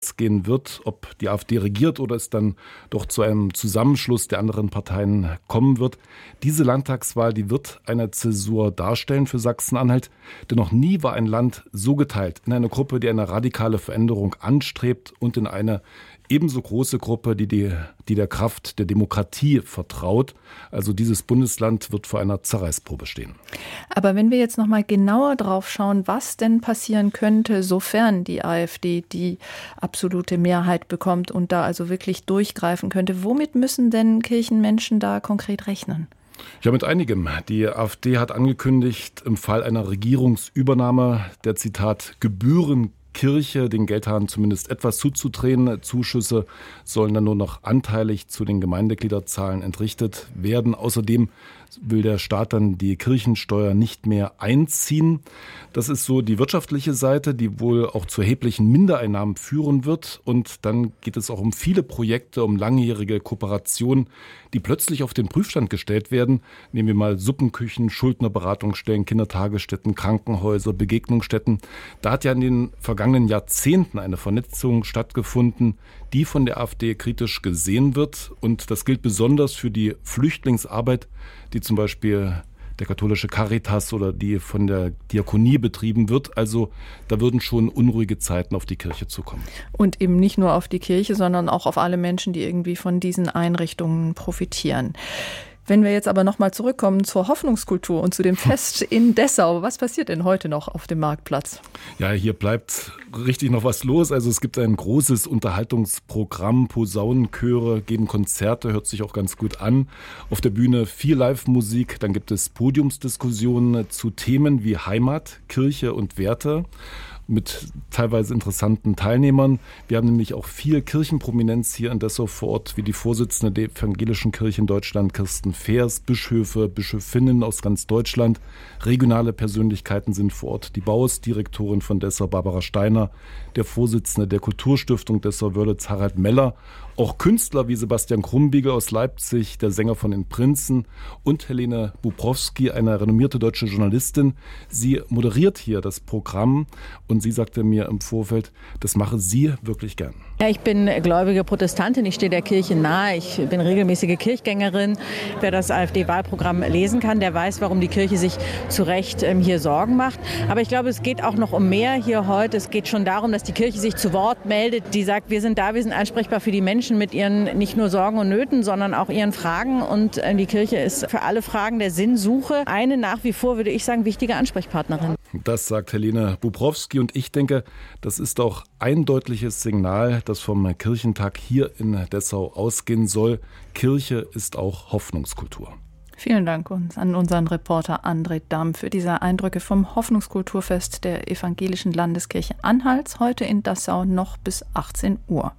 ausgehen wird, ob die AfD regiert oder es dann doch zu einem Zusammenschluss der anderen Parteien kommen wird. Diese Landtagswahl, die wird eine Zäsur darstellen für Sachsen-Anhalt, denn noch nie war ein Land so geteilt in eine Gruppe, die eine radikale Veränderung anstrebt und in eine ebenso große Gruppe, die der Kraft der Demokratie vertraut. Also dieses Bundesland wird vor einer Zerreißprobe stehen. Aber wenn wir jetzt noch mal genauer drauf schauen, was denn passieren könnte, sofern die AfD die absolute Mehrheit bekommt und da also wirklich durchgreifen könnte, womit müssen denn Kirchenmenschen da konkret rechnen? Ja, mit einigem. Die AfD hat angekündigt, im Fall einer Regierungsübernahme der, Zitat, Gebührenkirche den Geldhahn zumindest etwas zuzudrehen. Zuschüsse sollen dann nur noch anteilig zu den Gemeindegliederzahlen entrichtet werden. Außerdem will der Staat dann die Kirchensteuer nicht mehr einziehen. Das ist so die wirtschaftliche Seite, die wohl auch zu erheblichen Mindereinnahmen führen wird. Und dann geht es auch um viele Projekte, um langjährige Kooperationen, die plötzlich auf den Prüfstand gestellt werden. Nehmen wir mal Suppenküchen, Schuldnerberatungsstellen, Kindertagesstätten, Krankenhäuser, Begegnungsstätten. Da hat ja in den vergangenen Jahrzehnten eine Vernetzung stattgefunden, die von der AfD kritisch gesehen wird. Und das gilt besonders für die Flüchtlingsarbeit, die zum Beispiel der katholische Caritas oder die von der Diakonie betrieben wird. Also da würden schon unruhige Zeiten auf die Kirche zukommen. Und eben nicht nur auf die Kirche, sondern auch auf alle Menschen, die irgendwie von diesen Einrichtungen profitieren. Wenn wir jetzt aber nochmal zurückkommen zur Hoffnungskultur und zu dem Fest in Dessau, was passiert denn heute noch auf dem Marktplatz? Ja, hier bleibt richtig noch was los. Also es gibt ein großes Unterhaltungsprogramm, Posaunenchöre geben Konzerte, hört sich auch ganz gut an. Auf der Bühne viel Live-Musik, dann gibt es Podiumsdiskussionen zu Themen wie Heimat, Kirche und Werte, mit teilweise interessanten Teilnehmern. Wir haben nämlich auch viel Kirchenprominenz hier in Dessau vor Ort, wie die Vorsitzende der Evangelischen Kirche in Deutschland, Kirsten Feers, Bischöfe, Bischöfinnen aus ganz Deutschland. Regionale Persönlichkeiten sind vor Ort. Die Bauhausdirektorin von Dessau, Barbara Steiner, der Vorsitzende der Kulturstiftung Dessau-Wörlitz, Harald Meller, auch Künstler wie Sebastian Krumbiegel aus Leipzig, der Sänger von den Prinzen und Helene Bubrowski, eine renommierte deutsche Journalistin. Sie moderiert hier das Programm und sie sagte mir im Vorfeld, das mache sie wirklich gern. Ja, ich bin gläubige Protestantin, ich stehe der Kirche nahe, ich bin regelmäßige Kirchgängerin. Wer das AfD-Wahlprogramm lesen kann, der weiß, warum die Kirche sich zu Recht hier Sorgen macht. Aber ich glaube, es geht auch noch um mehr hier heute. Es geht schon darum, dass die Kirche sich zu Wort meldet, die sagt, wir sind da, wir sind ansprechbar für die Menschen mit ihren nicht nur Sorgen und Nöten, sondern auch ihren Fragen. Und die Kirche ist für alle Fragen der Sinnsuche eine nach wie vor, würde ich sagen, wichtige Ansprechpartnerin. Das sagt Helene Bubrowski und ich denke, das ist auch ein deutliches Signal, das vom Kirchentag hier in Dessau ausgehen soll. Kirche ist auch Hoffnungskultur. Vielen Dank an unseren Reporter André Damm für diese Eindrücke vom Hoffungskulturfest der Evangelischen Landeskirche Anhalts, heute in Dessau noch bis 18 Uhr.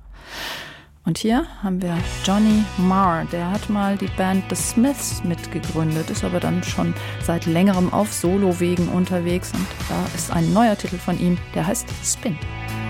Und hier haben wir Johnny Marr, der hat mal die Band The Smiths mitgegründet, ist aber dann schon seit längerem auf Solowegen unterwegs und da ist ein neuer Titel von ihm, der heißt Spin.